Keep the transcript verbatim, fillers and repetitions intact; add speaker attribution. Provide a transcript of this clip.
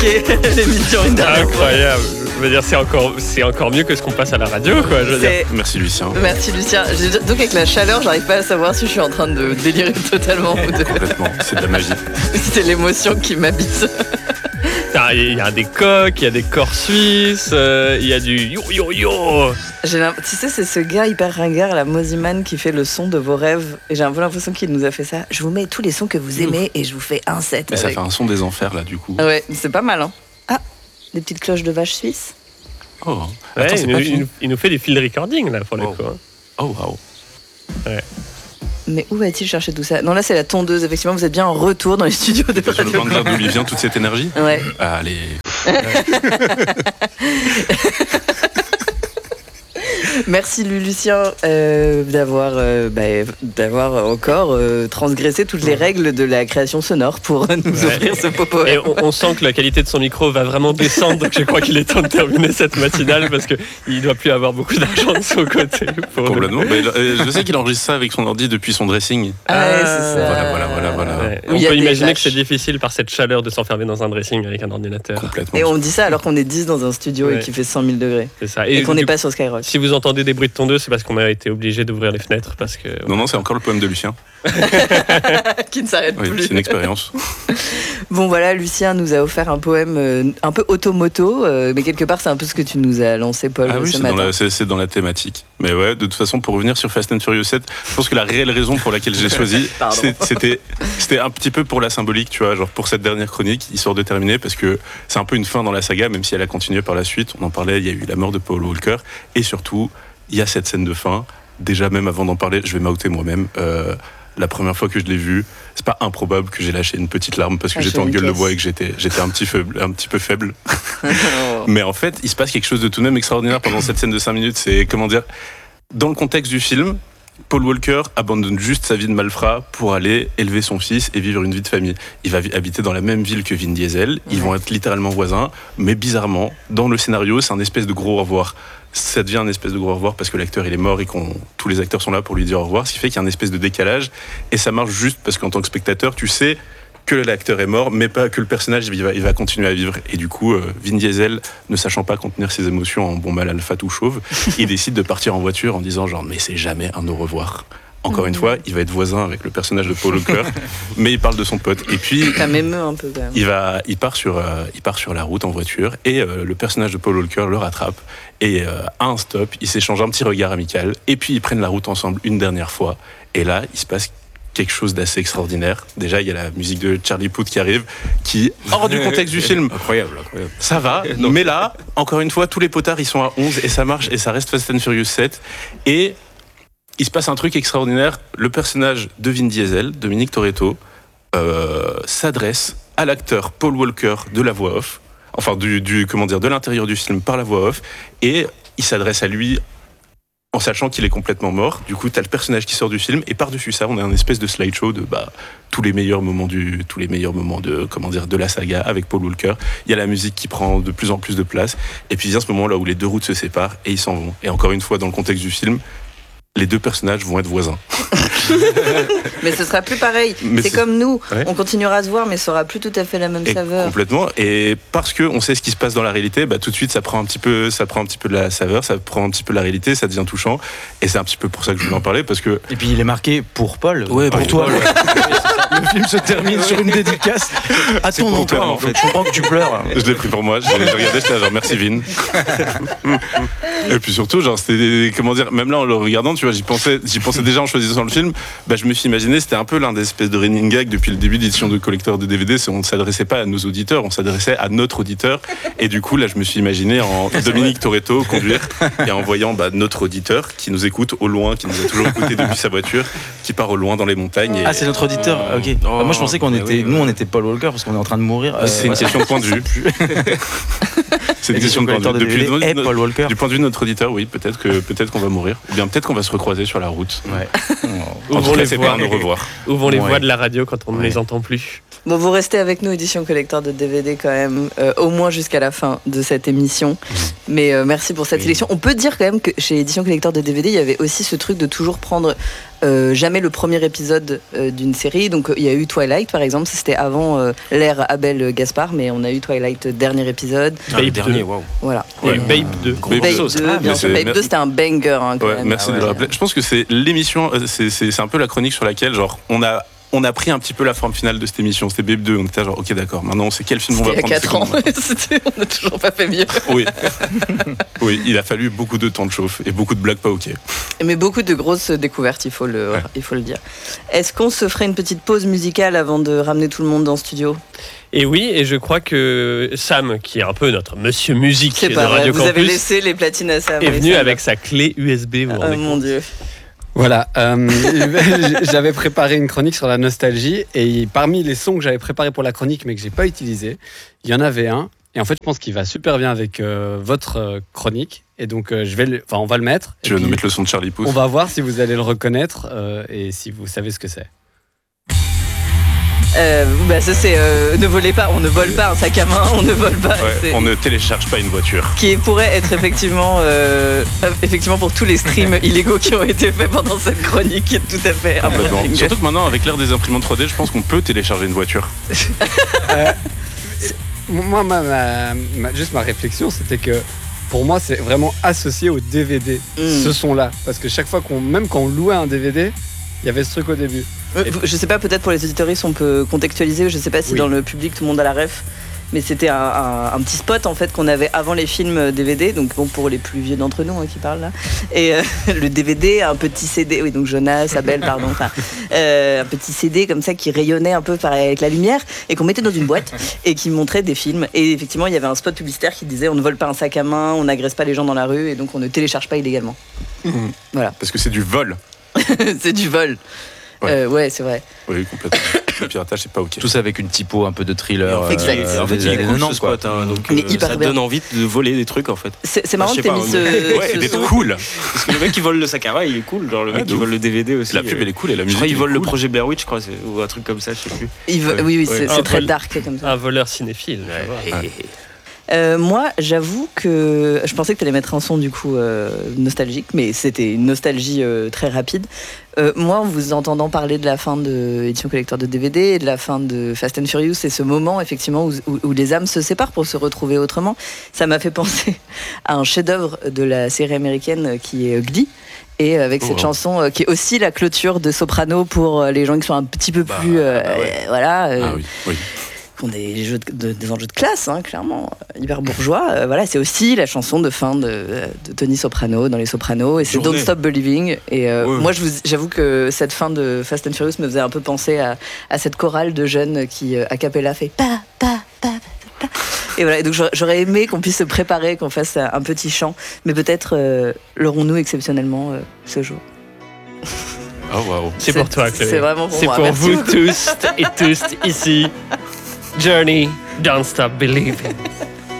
Speaker 1: marqué l'émission une dernière fois.
Speaker 2: Incroyable. Je veux dire, c'est encore, c'est encore mieux que ce qu'on passe à la radio, quoi. Je veux dire.
Speaker 3: Merci Lucien.
Speaker 1: Merci Lucien. Donc avec la chaleur, j'arrive pas à savoir si je suis en train de délirer totalement ou de...
Speaker 3: Complètement, c'est de la magie.
Speaker 1: C'est l'émotion qui m'habite.
Speaker 2: Il y a des coqs, il y a des corps suisses, euh, il y a du yo yo yo.
Speaker 1: J'ai tu sais, c'est ce gars hyper ringard, la Moziman, qui fait le son de vos rêves. Et j'ai un peu l'impression qu'il nous a fait ça. Je vous mets tous les sons que vous aimez et je vous fais un set.
Speaker 3: Mais
Speaker 1: avec.
Speaker 3: ça fait un son des enfers là du coup.
Speaker 1: Ouais, c'est pas mal, hein. Ah, des petites cloches de vache suisse.
Speaker 3: Oh.
Speaker 2: Ouais,
Speaker 3: Attends,
Speaker 2: il,
Speaker 3: c'est
Speaker 2: nous,
Speaker 3: pas
Speaker 2: il,
Speaker 3: fini.
Speaker 2: nous, il nous fait des field recording là pour le
Speaker 3: Oh.
Speaker 2: coup. Hein.
Speaker 3: Oh waouh.
Speaker 2: Ouais.
Speaker 1: Mais où va-t-il chercher tout ça? Non, là, c'est la tondeuse. Effectivement, vous êtes bien en retour dans les studios de
Speaker 3: Je
Speaker 1: Radio.
Speaker 3: me demande d'où lui vient toute cette énergie.
Speaker 1: Ouais.
Speaker 3: Ah, allez.
Speaker 1: Merci Lucien euh, d'avoir, euh, bah, d'avoir encore euh, transgressé toutes les règles de la création sonore pour nous
Speaker 2: Ouais.
Speaker 1: offrir ce popo.
Speaker 2: Et on, on sent que la qualité de son micro va vraiment descendre, donc je crois qu'il est temps de terminer cette matinale parce qu'il ne doit plus avoir beaucoup d'argent de son côté. Pour
Speaker 3: Complètement. Mais, euh, je sais qu'il enregistre ça avec son ordi depuis son dressing.
Speaker 1: Ah ouais, c'est ça.
Speaker 3: Voilà, voilà, voilà, voilà.
Speaker 2: Ouais.
Speaker 1: Où
Speaker 2: On
Speaker 1: il y a
Speaker 2: peut
Speaker 1: des
Speaker 2: imaginer
Speaker 1: vaches.
Speaker 2: que c'est difficile par cette chaleur de s'enfermer dans un dressing avec un ordinateur.
Speaker 3: Complètement.
Speaker 1: Et on dit ça alors qu'on est dix dans un studio
Speaker 2: Ouais.
Speaker 1: et qu'il fait cent mille degrés.
Speaker 2: C'est ça.
Speaker 1: Et, qu'on
Speaker 2: du
Speaker 1: n'est
Speaker 2: coup,
Speaker 1: pas sur Skyrock.
Speaker 2: si vous entendez des bruits de tondeuse, c'est parce qu'on a été obligé d'ouvrir les fenêtres parce que.
Speaker 3: Non, non, c'est encore le poème de Lucien.
Speaker 1: Qui ne s'arrête
Speaker 3: Oui,
Speaker 1: plus.
Speaker 3: c'est une expérience.
Speaker 1: Bon voilà, Lucien nous a offert un poème euh, un peu automoto, euh, mais quelque part c'est un peu ce que tu nous as lancé, Paul,
Speaker 3: Ah oui,
Speaker 1: ce
Speaker 3: c'est dans,
Speaker 1: matin.
Speaker 3: la, c'est, c'est dans la thématique. Mais ouais, de toute façon, pour revenir sur Fast and Furious sept, je pense que la réelle raison pour laquelle j'ai choisi,
Speaker 1: Pardon.
Speaker 3: c'est- c'était, c'était un petit peu pour la symbolique, tu vois, genre pour cette dernière chronique, histoire de terminer, parce que c'est un peu une fin dans la saga, même si elle a continué par la suite. On en parlait, il y a eu la mort de Paul Walker, et surtout, il y a cette scène de fin. Déjà, même avant d'en parler, je vais m'outer moi-même. Euh, la première fois que je l'ai vu, c'est pas improbable que j'ai lâché une petite larme parce que
Speaker 1: Ah,
Speaker 3: j'étais
Speaker 1: j'ai
Speaker 3: en
Speaker 1: une
Speaker 3: gueule de
Speaker 1: caisse.
Speaker 3: bois et que j'étais, j'étais un petit faible, un petit peu faible.
Speaker 1: Oh.
Speaker 3: Mais en fait, il se passe quelque chose de tout de même extraordinaire pendant cette scène de cinq minutes. C'est, comment dire, dans le contexte du film, Paul Walker abandonne juste sa vie de malfrat pour aller élever son fils et vivre une vie de famille. Il va vi- habiter dans la même ville que Vin Diesel. Ils vont être littéralement voisins. Mais bizarrement, dans le scénario, c'est un espèce de gros au revoir. Ça devient un espèce de gros au revoir parce que l'acteur il est mort et que tous les acteurs sont là pour lui dire au revoir. Ce qui fait qu'il y a un espèce de décalage. Et ça marche juste parce qu'en tant que spectateur, tu sais que l'acteur est mort, mais pas que le personnage il va, il va continuer à vivre. Et du coup, euh, Vin Diesel, ne sachant pas contenir ses émotions en bon mal alpha tout chauve, il décide de partir en voiture en disant genre mais c'est jamais un au revoir. Encore une fois, il va être voisin avec le personnage de Paul Walker, mais il parle de son pote. Et puis
Speaker 1: Ça m'émeut un peu quand même.
Speaker 3: il va, il part sur, euh, il part sur la route en voiture et euh, le personnage de Paul Walker le rattrape et euh, à un stop, ils s'échangent un petit regard amical et puis ils prennent la route ensemble une dernière fois. Et là, il se passe quelque chose d'assez extraordinaire. Déjà, il y a la musique de Charlie Puth qui arrive, qui hors du contexte du film.
Speaker 4: Incroyable, incroyable.
Speaker 3: Ça va, mais là, encore une fois, tous les potards ils sont à onze et ça marche et ça reste Fast and Furious sept. Et il se passe un truc extraordinaire. Le personnage de Vin Diesel, Dominique Toretto, euh, s'adresse à l'acteur Paul Walker de la voix off, enfin du, du comment dire, de l'intérieur du film par la voix off, et il s'adresse à lui en sachant qu'il est complètement mort. Du coup, t'as le personnage qui sort du film et par-dessus ça, on a un espèce de slideshow de bah, tous les meilleurs moments du, tous les meilleurs moments de comment dire de la saga avec Paul Walker. Il y a la musique qui prend de plus en plus de place et puis il y a ce moment là où les deux routes se séparent et ils s'en vont. Et encore une fois, dans le contexte du film, les deux personnages vont être voisins.
Speaker 1: Mais ce sera plus pareil.
Speaker 3: Mais
Speaker 1: c'est,
Speaker 3: c'est-
Speaker 1: comme nous.
Speaker 3: Ouais.
Speaker 1: On continuera à se voir, mais ça aura plus tout à fait la même
Speaker 3: Et
Speaker 1: saveur.
Speaker 3: complètement. Et parce que on sait ce qui se passe dans la réalité, bah, tout de suite ça prend un petit peu, ça prend un petit peu de la saveur, ça prend un petit peu de la réalité, ça devient touchant. Et c'est un petit peu pour ça que je voulais en parler parce que
Speaker 4: Et puis il est marqué pour Paul.
Speaker 3: Ouais,
Speaker 4: pour
Speaker 3: pour
Speaker 4: toi.
Speaker 3: Paul.
Speaker 4: Le film se termine sur une dédicace à
Speaker 3: C'est
Speaker 4: ton
Speaker 3: pour
Speaker 4: nom,
Speaker 3: toi,
Speaker 4: en
Speaker 3: en
Speaker 4: fait.
Speaker 3: fait.
Speaker 4: Je comprends que tu pleures.
Speaker 3: je l'ai pris pour moi. J'ai j'ai regardé, j'étais là, genre merci Vin. Et puis surtout, genre c'était comment dire, même là en le regardant, tu vois, j'y pensais, j'y pensais déjà en choisissant le film. Bah, je me suis imaginé, c'était un peu l'un des espèces de running gag depuis le début d'édition de collecteur de D V D, c'est on ne s'adressait pas à nos auditeurs, on s'adressait à notre auditeur. Et du coup, là, je me suis imaginé en Dominique Toretto conduire et en voyant bah, notre auditeur qui nous écoute au loin, qui nous a toujours écouté depuis sa voiture, qui part au loin dans les montagnes. Et
Speaker 4: Ah, c'est notre auditeur. Ok.
Speaker 3: Oh,
Speaker 4: Bah, moi, je pensais qu'on
Speaker 3: bah
Speaker 4: était,
Speaker 3: oui,
Speaker 4: nous,
Speaker 3: ouais.
Speaker 4: on était Paul Walker parce qu'on est en train de mourir. Euh,
Speaker 3: c'est une
Speaker 4: ouais,
Speaker 3: question de point de vue. C'est une question de point de vue. Depuis
Speaker 4: et
Speaker 3: notre-
Speaker 4: Paul Walker.
Speaker 3: Du point de vue de notre auditeur, oui, peut-être que peut-être qu'on va mourir, ou bien peut-être qu'on va se recroiser sur la route.
Speaker 4: Ouais.
Speaker 3: En
Speaker 2: Ouvrons
Speaker 3: tout cas,
Speaker 2: les
Speaker 3: c'est
Speaker 2: voies.
Speaker 3: pas un au revoir.
Speaker 2: Ouvrons les
Speaker 4: Ouais.
Speaker 2: voix de la radio quand on ne
Speaker 4: Ouais.
Speaker 2: les entend plus.
Speaker 1: Bon, vous restez avec nous, édition collector de D V D quand même, euh, au moins jusqu'à la fin de cette émission. Mais euh, merci pour cette
Speaker 5: Oui.
Speaker 1: sélection. On peut dire quand même que chez édition collector de D V D, il y avait aussi ce truc de toujours prendre euh, jamais le premier épisode euh, d'une série. Donc il y a eu Twilight par exemple, c'était avant euh, l'ère Abel Gaspard, mais on a eu Twilight dernier épisode.
Speaker 5: Ah, le
Speaker 2: Babe
Speaker 5: dernier,
Speaker 2: deux.
Speaker 5: waouh.
Speaker 1: Voilà.
Speaker 2: Ouais,
Speaker 1: Et,
Speaker 2: Babe deux.
Speaker 3: Babe
Speaker 1: Babe
Speaker 3: sauce.
Speaker 1: deux,
Speaker 3: Ah,
Speaker 1: bien
Speaker 3: mais
Speaker 1: sûr.
Speaker 3: c'est-
Speaker 1: Babe
Speaker 3: mer-
Speaker 1: deux, c'était un banger hein, quand
Speaker 3: Ouais,
Speaker 1: même.
Speaker 3: merci
Speaker 1: Ah
Speaker 3: de
Speaker 1: ouais.
Speaker 3: le rappeler. Je pense que c'est l'émission, euh, c'est, c'est, c'est un peu la chronique sur laquelle, genre, on a, on a pris un petit peu la forme finale de cette émission. C'était Babe deux. On était genre, ok, d'accord, maintenant on sait quel film on va
Speaker 1: C'était il y a
Speaker 3: prendre.
Speaker 1: quatre
Speaker 3: c'est
Speaker 1: ans. C'était- on n'a toujours pas fait mieux.
Speaker 3: comment- Oui. Oui, il a fallu beaucoup de temps de chauffe et beaucoup de blagues pas ok.
Speaker 1: Mais beaucoup de grosses découvertes, il faut le,
Speaker 3: Ouais.
Speaker 1: il faut le dire. Est-ce qu'on se ferait une petite pause musicale avant de ramener tout le monde dans le studio?
Speaker 2: Et oui, et je crois que Sam, qui est un peu notre monsieur musique
Speaker 1: C'est
Speaker 2: de
Speaker 1: pas vrai,
Speaker 2: Radio
Speaker 1: vous avez
Speaker 2: Campus,
Speaker 1: laissé les platines à Sam.
Speaker 2: est
Speaker 1: et
Speaker 2: venu
Speaker 1: Sam.
Speaker 2: avec sa clé U S B. Vous vous
Speaker 1: Oh
Speaker 2: rendez
Speaker 1: mon
Speaker 2: compte
Speaker 1: dieu.
Speaker 4: Voilà, euh, j'avais préparé une chronique sur la nostalgie et parmi les sons que j'avais préparés pour la chronique mais que j'ai pas utilisé, il y en avait un et en fait je pense qu'il va super bien avec euh, votre euh, chronique et donc euh, je vais, le, enfin on va le mettre.
Speaker 3: Tu
Speaker 4: et
Speaker 3: vas nous
Speaker 4: puis
Speaker 3: mettre le son de Charlie Puth.
Speaker 4: on va voir si vous allez le reconnaître euh, et si vous savez ce que c'est.
Speaker 1: Euh, bah ça c'est euh, ne volez pas, on ne vole pas un sac à main, on ne vole pas.
Speaker 3: Ouais,
Speaker 1: c'est-
Speaker 3: on ne télécharge pas une voiture.
Speaker 1: Qui pourrait être effectivement, euh, effectivement pour tous les streams illégaux qui ont été faits pendant cette chronique, qui est tout à fait un
Speaker 3: Complètement.
Speaker 1: peu
Speaker 3: Surtout que maintenant, avec l'ère des imprimantes trois D, je pense qu'on peut télécharger une voiture.
Speaker 4: Euh, moi, ma, ma- ma- juste ma réflexion, c'était que pour moi, c'est vraiment associé au D V D,
Speaker 1: Mm.
Speaker 4: ce son-là. Parce que chaque fois qu'on, même quand on louait un D V D, il y avait ce truc au début.
Speaker 1: Euh, Je sais pas, peut-être pour les auditoristes on peut contextualiser, je sais pas si
Speaker 4: Oui.
Speaker 1: dans le public tout le monde a la ref, mais c'était un, un- un petit spot en fait qu'on avait avant les films D V D, donc bon pour les plus vieux d'entre nous hein, qui parlent là. Et euh, le D V D, un petit C D, oui donc Jonas, Abel, pardon, enfin euh, un petit C D comme ça qui rayonnait un peu par- avec la lumière et qu'on mettait dans une boîte et qui montrait des films. Et effectivement il y avait un spot publicitaire qui disait on ne vole pas un sac à main, on n'agresse pas les gens dans la rue et donc on ne télécharge pas illégalement. Voilà,
Speaker 3: Parce que c'est du vol.
Speaker 1: c'est du vol.
Speaker 3: Ouais.
Speaker 1: Euh, ouais c'est vrai.
Speaker 3: Oui, complètement. Le piratage, c'est pas ok.
Speaker 5: Tout ça avec une typo un peu de thriller.
Speaker 1: en fait,
Speaker 5: euh,
Speaker 1: Exact.
Speaker 6: En fait,
Speaker 5: des
Speaker 6: il est
Speaker 5: années
Speaker 6: cool ce
Speaker 5: quatre-vingt-dix, quoi.
Speaker 6: spot, hein, donc
Speaker 1: Il est
Speaker 6: euh,
Speaker 1: hyper
Speaker 6: ça
Speaker 1: bien.
Speaker 6: donne envie de voler des trucs en fait.
Speaker 1: C'est c'est marrant
Speaker 6: Ah, je
Speaker 1: que
Speaker 6: sais
Speaker 1: t'aies
Speaker 6: pas,
Speaker 1: mis
Speaker 6: mais-
Speaker 1: ce,
Speaker 3: Ouais,
Speaker 1: ce
Speaker 3: d'être
Speaker 1: son.
Speaker 3: cool.
Speaker 6: Parce que le mec qui vole le sac à main, il est cool. Genre le
Speaker 3: Ouais,
Speaker 6: mec
Speaker 3: de
Speaker 6: qui
Speaker 3: ouf.
Speaker 6: vole le D V D aussi.
Speaker 3: La pub,
Speaker 6: euh,
Speaker 3: elle est cool et la
Speaker 6: Je
Speaker 3: musique.
Speaker 6: crois qu'il
Speaker 3: elle est
Speaker 6: vole le
Speaker 3: cool.
Speaker 6: projet Blair Witch, je crois, c'est- ou un truc comme ça, je sais plus.
Speaker 1: Il veut-
Speaker 3: Ouais.
Speaker 1: oui, oui,
Speaker 3: Ouais.
Speaker 1: c'est
Speaker 2: Un
Speaker 1: c'est très
Speaker 2: vol-
Speaker 1: dark comme ça.
Speaker 2: Un voleur cinéphile. tu vois.
Speaker 1: Euh, moi, j'avoue que je pensais que tu allais mettre un son du coup euh, nostalgique, mais c'était une nostalgie euh, très rapide. Euh, moi, en vous entendant parler de la fin de édition collector de D V D et de la fin de Fast and Furious, c'est ce moment effectivement où, où- où les âmes se séparent pour se retrouver autrement. Ça m'a fait penser à un chef-d'œuvre de la série américaine qui est Glee. Et avec
Speaker 3: Oh,
Speaker 1: cette
Speaker 3: wow.
Speaker 1: chanson euh, qui est aussi la clôture de Soprano pour euh, les gens qui sont un petit peu
Speaker 3: Bah,
Speaker 1: plus, euh,
Speaker 3: bah ouais.
Speaker 1: euh, voilà, euh,
Speaker 3: Ah oui, oui.
Speaker 1: qui ont des, jeux de- de- des enjeux de classe, hein, clairement, euh, hyper bourgeois. Euh, voilà, c'est aussi la chanson de fin de, de Tony Soprano dans Les Sopranos, et c'est
Speaker 6: Journée.
Speaker 1: Don't Stop Believing. Et euh,
Speaker 6: Ouais.
Speaker 1: moi, je vous- j'avoue que cette fin de Fast and Furious me faisait un peu penser à, à cette chorale de jeunes qui, euh, a cappella, fait pa, pa, pa, pa, pa. Et voilà, et donc j'aurais- j'aurais aimé qu'on puisse se préparer, qu'on fasse un petit chant, mais peut-être euh, l'aurons-nous exceptionnellement euh, ce jour.
Speaker 3: Oh waouh.
Speaker 2: C'est pour toi, Chloé.
Speaker 1: C'est vraiment pour
Speaker 2: C'est
Speaker 1: moi.
Speaker 2: pour
Speaker 1: Merci
Speaker 2: vous
Speaker 1: beaucoup.
Speaker 2: tous et tous ici. Journey, don't stop believing.